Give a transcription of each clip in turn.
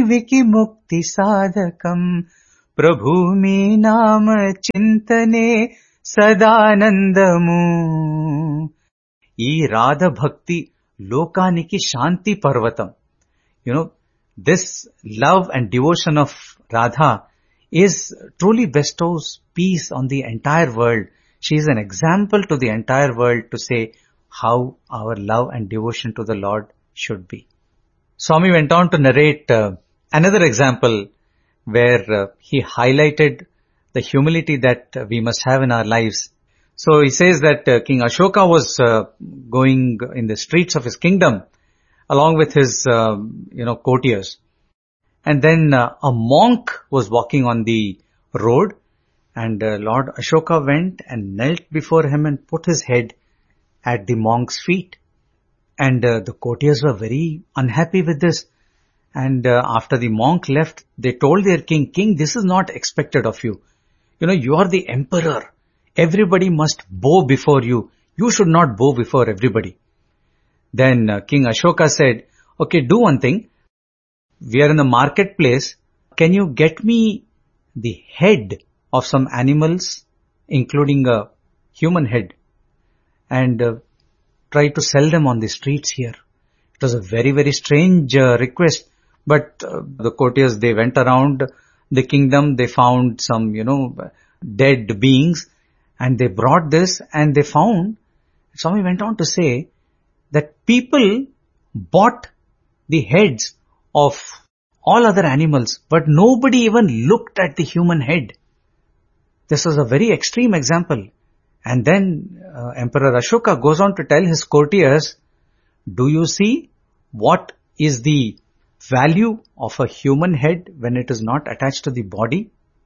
జీవికి ముక్తి సాధకం ప్రభు మీ నామ చింతనే సదానందము. ఈ రాధ భక్తి లోకానికి శాంతి పర్వతం. This love and devotion of Radha is truly bestows peace on the entire world. She is an example to the entire world to say how our love and devotion to the Lord should be. Swami went on to narrate another example where he highlighted the humility that we must have in our lives. So he says that King Ashoka was going in the streets of his kingdom along with his, courtiers. And then a monk was walking on the road, and Lord Ashoka went and knelt before him and put his head at the monk's feet. And the courtiers were very unhappy with this. And after the monk left, they told their king, this is not expected of you. You are the emperor. Everybody must bow before you. You should not bow before everybody. Then King Ashoka said, okay, do one thing. We are in the marketplace. Can you get me the head of some animals, including a human head, and try to sell them on the streets here? It was a very, very strange request. But the courtiers, they went around the kingdom. They found some, dead beings, and they brought this, and they found, Swami went on to say, that people bought the heads of all other animals, but nobody even looked at the human head. This was a very extreme example. And then Emperor Ashoka goes on to tell his courtiers, do you see what is the value of a human head when it is not attached to the body?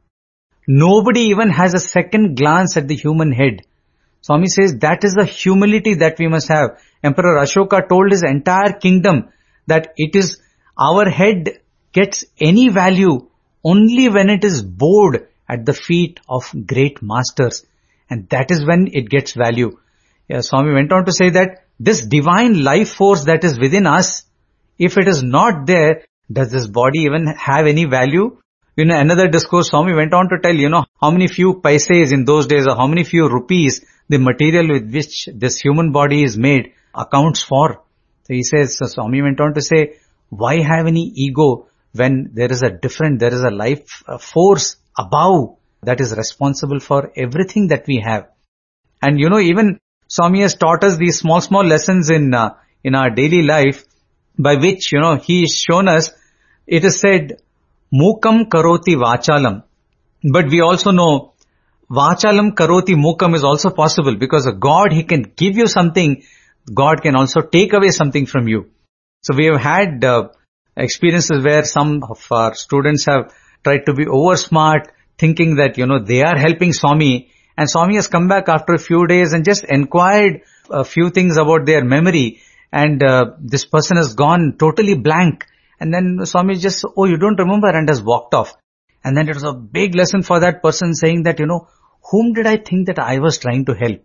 Nobody even has a second glance at the human head. Swami says that is the humility that we must have. Emperor Ashoka told his entire kingdom that it is our head gets any value only when it is bowed at the feet of great masters. And that is when it gets value. Swami went on to say that this divine life force that is within us, if it is not there, does this body even have any value? Another discourse, Swami went on to tell, how many few paises in those days or how many few rupees the material with which this human body is made accounts for. So he says, Swami went on to say, why have any ego when there is a life force above that is responsible for everything that we have. And even Swami has taught us these small lessons in our daily life, by which, he has shown us, it is said, Mukam karoti vachalam. But we also know, vachalam karoti mukam is also possible, because a God, he can give you something, God can also take away something from you. So we have had experiences where some of our students have tried to be over smart, thinking that, they are helping Swami, and Swami has come back after a few days and just inquired a few things about their memory, and this person has gone totally blank. And then Swami just, you don't remember, and has walked off. And then it was a big lesson for that person, saying that, whom did I think that I was trying to help?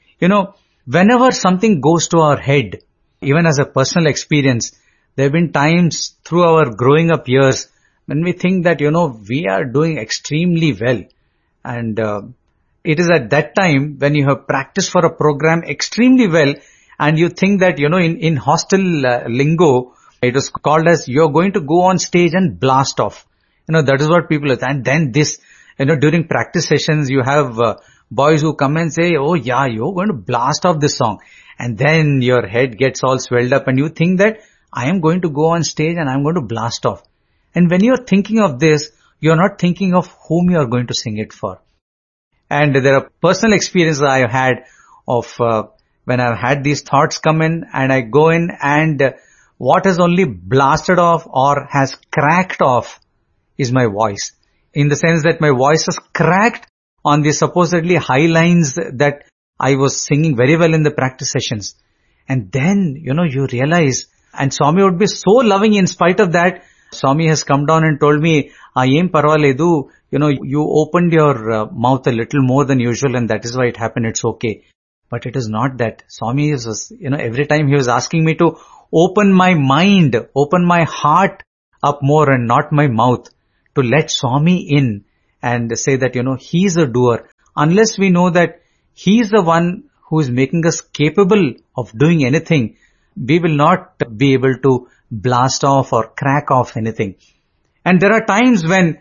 Whenever something goes to our head, even as a personal experience, there have been times through our growing up years when we think that, we are doing extremely well. And it is at that time when you have practiced for a program extremely well, and you think that, in hostel lingo, it was called as you're going to go on stage and blast off. That is what people are. And then this, during practice sessions, you have boys who come and say, oh yeah, you're going to blast off this song. And then your head gets all swelled up and you think that I am going to go on stage and I'm going to blast off. And when you're thinking of this, you're not thinking of whom you are going to sing it for. And there are personal experiences I have had of when I've had these thoughts come in, and I go in, and what has only blasted off or has cracked off is my voice. In the sense that my voice is cracked on the supposedly high lines that I was singing very well in the practice sessions. And then, you realize, and Swami would be so loving in spite of that. Swami has come down and told me, Aim parvaledu, you opened your mouth a little more than usual and that is why it happened, it's okay. But it is not that. Swami was, every time he was asking me to open my mind, open my heart up more and not my mouth, to let Swami in and say that, He's a doer. Unless we know that He's the one who is making us capable of doing anything, we will not be able to blast off or crack off anything. And there are times when,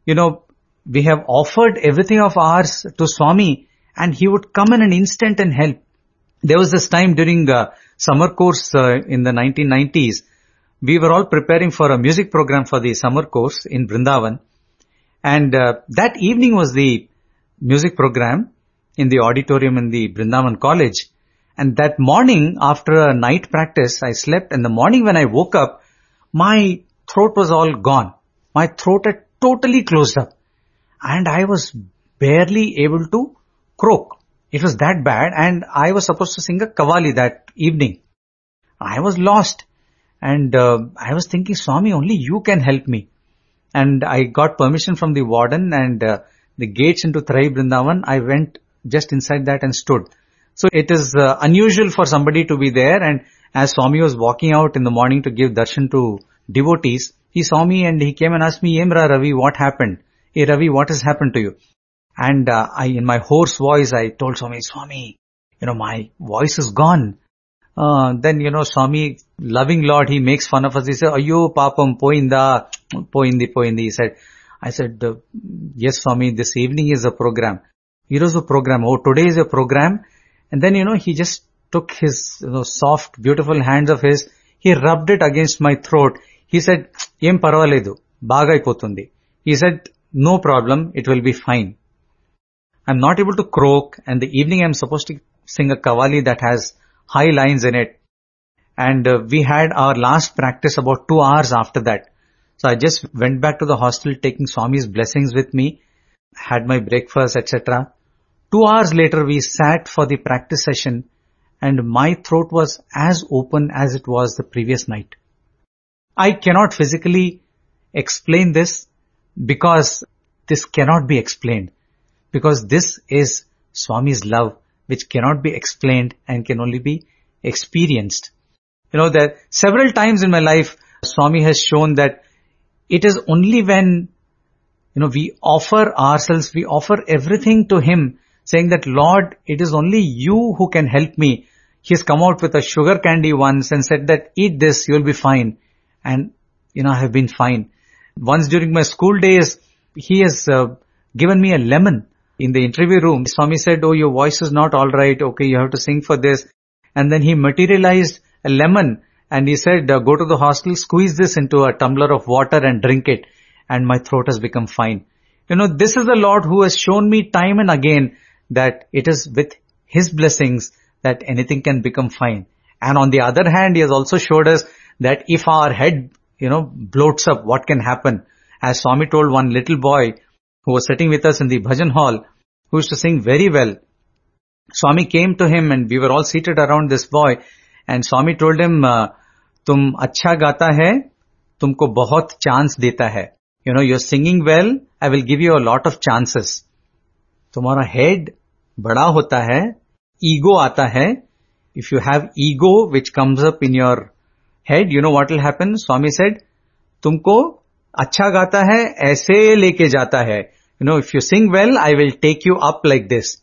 we have offered everything of ours to Swami and He would come in an instant and help. There was this time during summer course in the 1990s, we were all preparing for a music program for the summer course in Vrindavan. And that evening was the music program in the auditorium in the Vrindavan College. And that morning, after a night practice, I slept. And the morning when I woke up, my throat was all gone. My throat had totally closed up. And I was barely able to croak. It was that bad. And I was supposed to sing a Qawwali that evening. I was lost. And I was thinking, Swami, only you can help me. And I got permission from the warden and the gates into Trai Vrindavan. I went just inside that and stood. So it is unusual for somebody to be there, and as Swami was walking out in the morning to give darshan to devotees, he saw me and he came and asked me, Emra Ravi, what happened? Hey Ravi, what has happened to you? And in my hoarse voice, I told Swami, my voice is gone. Then, Swami, loving Lord, He makes fun of us. He said, Ayyo papam poindi. He said, I said, yes Swami, this evening is a program. Here's the program. Oh, today is a program. And then, he just took his soft, beautiful hands of his. He rubbed it against my throat. He said, Em parvaledu, bagai potundi. He said, no problem, it will be fine. I'm not able to croak, and the evening I'm supposed to sing a Qawwali that has high lines in it. And we had our last practice about 2 hours after that. So I just went back to the hostel taking Swami's blessings with me, had my breakfast, etc. 2 hours later, we sat for the practice session and my throat was as open as it was the previous night. I cannot physically explain this because this cannot be explained. Because this is Swami's love, which cannot be explained and can only be experienced. That several times in my life, Swami has shown that it is only when, we offer ourselves, we offer everything to Him, saying that, Lord, it is only you who can help me. He's come out with a sugar candy once and said that, eat this, you'll be fine. And, I have been fine. Once during my school days, He has given me a lemon. In the interview room, Swami said, oh, your voice is not all right. Okay, you have to sing for this. And then He materialized a lemon and He said, go to the hostel, squeeze this into a tumbler of water and drink it. And my throat has become fine. This is the Lord who has shown me time and again that it is with His blessings that anything can become fine. And on the other hand, He has also showed us that if our head, bloats up, what can happen? As Swami told one little boy who was sitting with us in the bhajan hall, who used to sing very well. Swami came to him and we were all seated around this boy and Swami told him, tum अच्छा गाता है, तुमको बहुत chance देता है. You're singing well, I will give you a lot of chances. तुम्हारा head बड़ा होता है, ego आता है. If you have ego which comes up in your head, what will happen? Swami said, तुमको अच्छा गाता है, ऐसे लेके जाता है. If you sing well, I will take you up like this.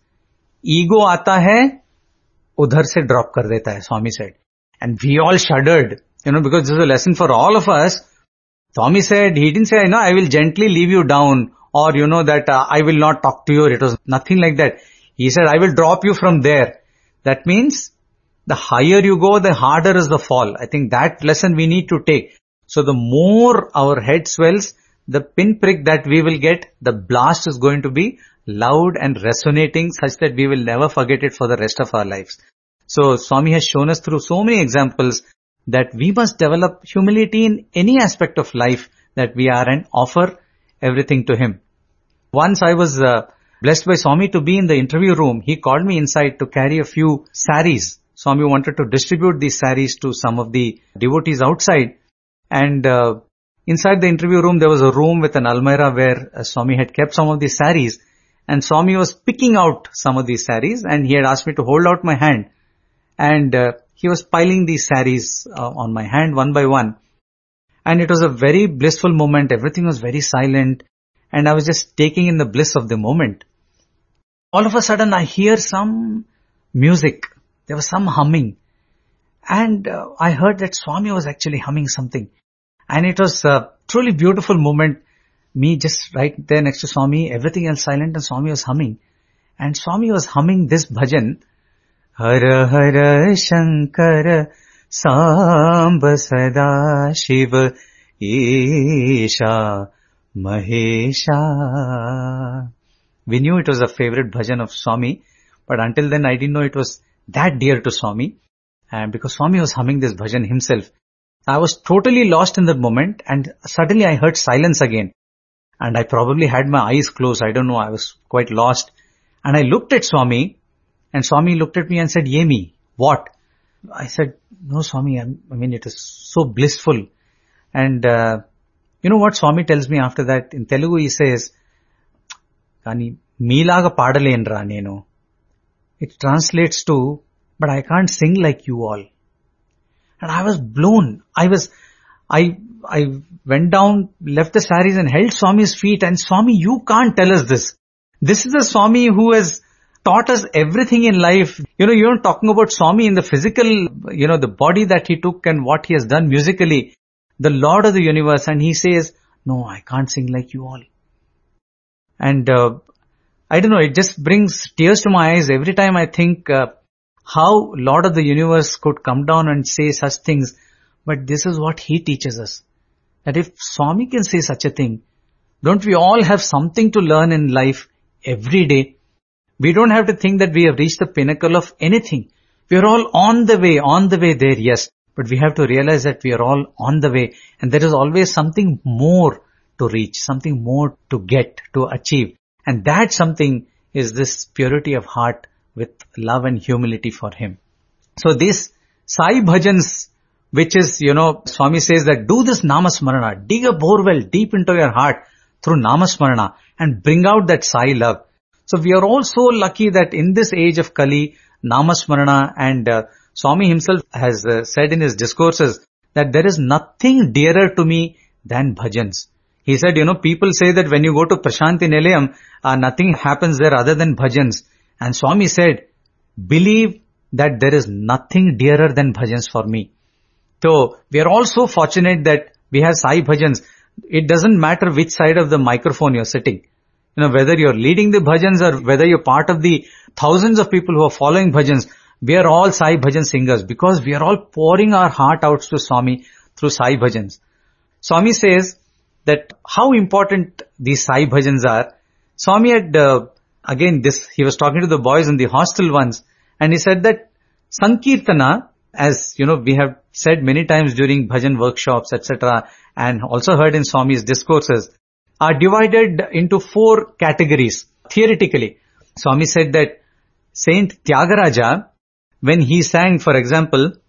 Ego आता है, उधर से drop कर देता है, Swami said. And we all shuddered, because this is a lesson for all of us. Swami said, He didn't say, I will gently leave you down or, that I will not talk to you. It was nothing like that. He said, I will drop you from there. That means the higher you go, the harder is the fall. I think that lesson we need to take. So the more our head swells, the pinprick that we will get, the blast is going to be loud and resonating such that we will never forget it for the rest of our lives. So Swami has shown us through so many examples that we must develop humility in any aspect of life that we are and offer everything to Him. Once I was blessed by Swami to be in the interview room. He called me inside to carry a few saris. Swami wanted to distribute these saris to some of the devotees outside. And inside the interview room, there was a room with an almirah where Swami had kept some of these saris. And Swami was picking out some of these saris and he had asked me to hold out my hand. And he was piling these saris on my hand one by one. And it was a very blissful moment. Everything was very silent. And I was just taking in the bliss of the moment. All of a sudden, I hear some music. There was some humming. And I heard that Swami was actually humming something. And it was a truly beautiful moment. Me just right there next to Swami, everything else silent, and Swami was humming. And Swami was humming this bhajan. Hara Hara Shankara Samba Sada Shiva Isha Mahesha. We knew it was a favorite bhajan of Swami, but until then I didn't know it was that dear to Swami. And because Swami was humming this bhajan himself, I was totally lost in that moment, and suddenly I heard silence again. And I probably had my eyes closed. I don't know. I was quite lost. And I looked at Swami, and Swami looked at me and said, Yemi, what? I said, no, Swami, I mean, it is so blissful. And you know what Swami tells me after that? In Telugu, he says, Kani, meelaga paadalenuraa nenu. It translates to, but I can't sing like you all. And I was blown. I went down, left the saris and held Swami's feet, and Swami, you can't tell us this. This is a Swami who has taught us everything in life. You're not talking about Swami in the physical, the body that he took and what he has done musically, the Lord of the universe. And he says, no, I can't sing like you all. And I don't know, it just brings tears to my eyes every time I think how Lord of the universe could come down and say such things. But this is what he teaches us. That if Swami can say such a thing, don't we all have something to learn in life every day? We don't have to think that we have reached the pinnacle of anything. We are all on the way there, yes. But we have to realize that we are all on the way, and there is always something more to reach, something more to get, to achieve. And that something is this purity of heart with love and humility for him. So these Sai Bhajans, which is, Swami says that do this Namasmarana, dig a borewell deep into your heart through Namasmarana and bring out that Sai love. So we are all so lucky that in this age of Kali, Namasmarana, and Swami himself has said in his discourses that there is nothing dearer to me than bhajans. He said, people say that when you go to Prashanti Nilayam, nothing happens there other than bhajans. And Swami said, believe that there is nothing dearer than bhajans for me. So we are all so fortunate that we have Sai Bhajans. It doesn't matter which side of the microphone you're sitting. Whether you're leading the bhajans or whether you're part of the thousands of people who are following bhajans, we are all Sai Bhajan singers because we are all pouring our heart out to Swami through Sai Bhajans. Swami says that how important these Sai Bhajans are. Swami had, he was talking to the boys in the hostel once, and he said that Sankirtana, as we have said many times during bhajan workshops, etc., and also heard in Swami's discourses, are divided into 4 categories, theoretically. Swami said that Saint Tyagaraja, when he sang, for example,